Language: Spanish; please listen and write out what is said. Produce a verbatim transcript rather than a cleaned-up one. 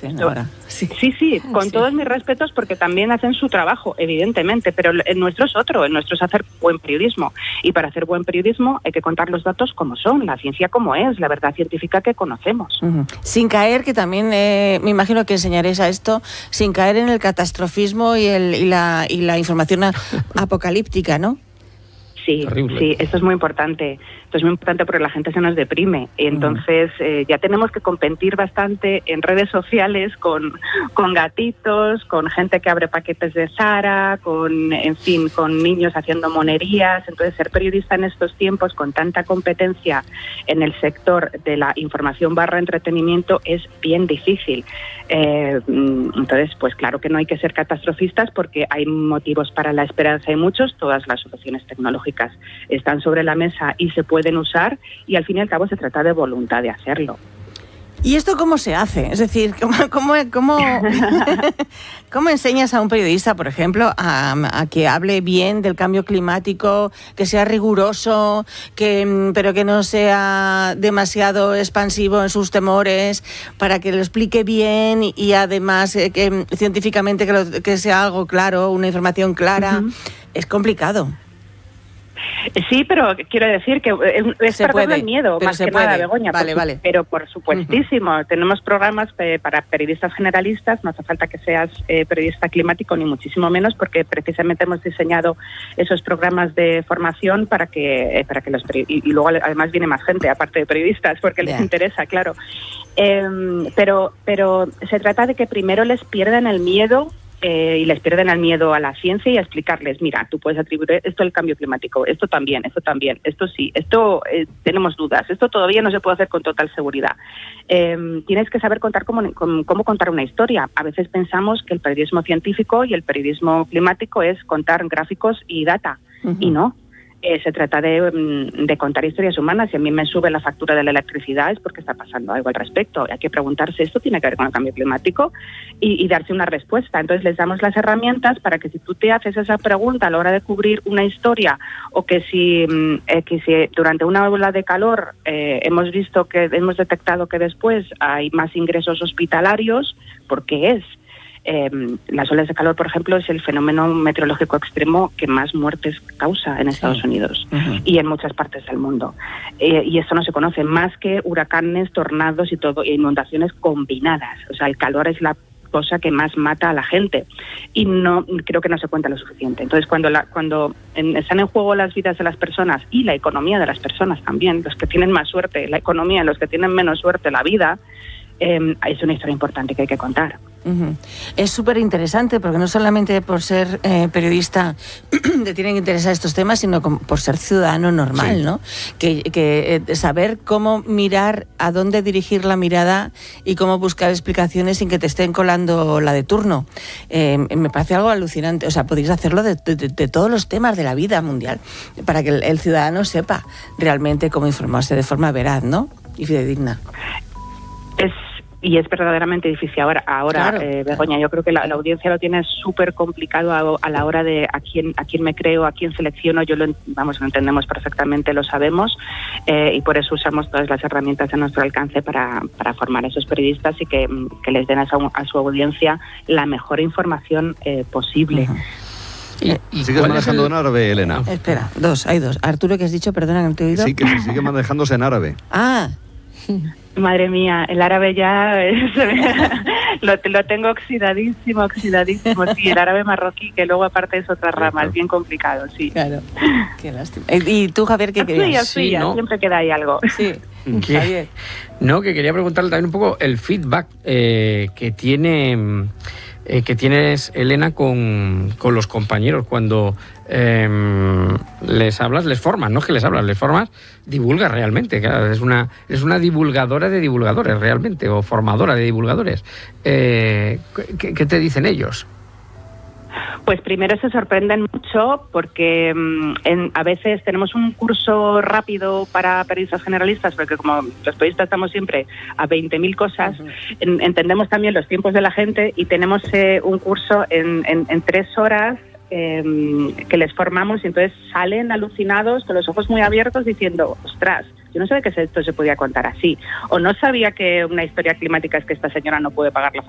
dicen ahora. Sí, sí, sí con sí. todos mis respetos, porque también hacen su trabajo, evidentemente, pero el nuestro es otro, el nuestro es hacer buen periodismo. Y para hacer buen periodismo hay que contar los datos como son, la ciencia como es, la verdad científica que conocemos. Uh-huh. Sin caer, que también eh, me imagino que enseñaréis a esto, sin caer en el catastrofismo y, el, y, la, y la información apocalíptica, ¿no? Sí, Terrible. sí, esto es muy importante. Esto es muy importante porque la gente se nos deprime. Y entonces eh, ya tenemos que competir bastante en redes sociales con, con gatitos, con gente que abre paquetes de Zara, con, en fin, con niños haciendo monerías. Entonces ser periodista en estos tiempos con tanta competencia en el sector de la información barra entretenimiento es bien difícil. Eh, entonces, pues claro que no hay que ser catastrofistas porque hay motivos para la esperanza y muchos. Todas las soluciones tecnológicas están sobre la mesa y se pueden usar, y al fin y al cabo se trata de voluntad de hacerlo. ¿Y esto cómo se hace? Es decir, ¿cómo, cómo, cómo, ¿cómo enseñas a un periodista, por ejemplo, a, a que hable bien del cambio climático, que sea riguroso, que, pero que no sea demasiado expansivo en sus temores, para que lo explique bien y, y además eh, que científicamente que, lo, que sea algo claro, una información clara? Uh-huh. Es complicado. Sí, pero quiero decir que es perder el miedo, más que puede. nada, Begoña. Vale, por, vale. Pero por supuestísimo, uh-huh. tenemos programas eh, para periodistas generalistas, no hace falta que seas eh, periodista climático, ni muchísimo menos, porque precisamente hemos diseñado esos programas de formación para que, eh, para que los y, y luego además viene más gente, aparte de periodistas, porque yeah. les interesa, claro. Eh, pero, pero se trata de que primero les pierdan el miedo. Eh, y les pierden el miedo a la ciencia y a explicarles, mira, tú puedes atribuir esto al cambio climático, esto también, esto también, esto sí, esto eh, tenemos dudas, esto todavía no se puede hacer con total seguridad. Eh, tienes que saber contar cómo, cómo, cómo contar una historia. A veces pensamos que el periodismo científico y el periodismo climático es contar gráficos y data, uh-huh. y no. Eh, se trata de, de contar historias humanas. Si a mí me sube la factura de la electricidad es porque está pasando algo al respecto. Hay que preguntarse, ¿esto tiene que ver con el cambio climático? Y, y darse una respuesta. Entonces les damos las herramientas para que si tú te haces esa pregunta a la hora de cubrir una historia, o que si, eh, que si durante una ola de calor eh, hemos visto que hemos detectado que después hay más ingresos hospitalarios, ¿por qué es? Eh, las olas de calor, por ejemplo, es el fenómeno meteorológico extremo que más muertes causa en Estados sí. Unidos uh-huh. y en muchas partes del mundo. Eh, y esto no se conoce más que huracanes, tornados y todo, e inundaciones combinadas. O sea, el calor es la cosa que más mata a la gente y no creo que no se cuenta lo suficiente. Entonces, cuando la, cuando en, están en juego las vidas de las personas y la economía de las personas también, los que tienen más suerte, la economía, los que tienen menos suerte, la vida, eh, es una historia importante que hay que contar. Uh-huh. Es súper interesante porque no solamente por ser eh, periodista te tienen que interesar estos temas, sino como por ser ciudadano normal, sí. ¿no? Que, que eh, saber cómo mirar, a dónde dirigir la mirada y cómo buscar explicaciones sin que te estén colando la de turno. Eh, me parece algo alucinante. O sea, podéis hacerlo de, de, de todos los temas de la vida mundial para que el, el ciudadano sepa realmente cómo informarse de forma veraz, ¿no? Y fidedigna. Es Y es verdaderamente difícil ahora, ahora claro, eh, Begoña. Claro. Yo creo que la, la audiencia lo tiene súper complicado a, a la hora de a quién a quién me creo, a quién selecciono. Yo lo, vamos, lo entendemos perfectamente, lo sabemos, eh, y por eso usamos todas las herramientas a nuestro alcance para, para formar a esos periodistas y que, que les den a su, a su audiencia la mejor información eh, posible. Uh-huh. ¿Y, y ¿Sigues manejando el... en árabe, Elena? Espera, dos, hay dos. Arturo, ¿qué has dicho? Perdona, no te he oído. Sí, que se sigue manejándose en árabe. Ah. Madre mía, el árabe ya es, lo, lo tengo oxidadísimo, oxidadísimo. Sí, el árabe marroquí, que luego aparte es otra rama, es bien complicado, sí. Claro, qué lástima. ¿Y tú, Javier, qué querías? Suya, suya, sí, ¿no? Siempre queda ahí algo. Sí, ¿Qué? Javier. No, que quería preguntarle también un poco el feedback eh, que tiene... Eh, que tienes, Elena, con, con los compañeros cuando eh, les hablas, les formas, no es que les hablas, les formas, divulgas realmente, claro, es una, es una divulgadora de divulgadores realmente, o formadora de divulgadores. Eh, ¿qué, ¿Qué te dicen ellos? Pues primero se sorprenden mucho porque en, a veces tenemos un curso rápido para periodistas generalistas, porque como los periodistas estamos siempre a veinte mil cosas, uh-huh. en, entendemos también los tiempos de la gente y tenemos eh, un curso en, en, en tres horas eh, que les formamos y entonces salen alucinados con los ojos muy abiertos diciendo, ostras, yo no sabía que esto se podía contar así, o no sabía que una historia climática es que esta señora no puede pagar la